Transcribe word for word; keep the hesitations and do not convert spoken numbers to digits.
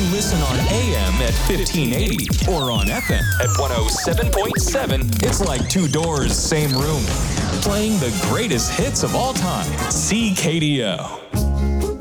listen on A M at fifteen eighty or on F M at one oh seven point seven, it's like two doors, same room. Playing the greatest hits of all time. C K D O.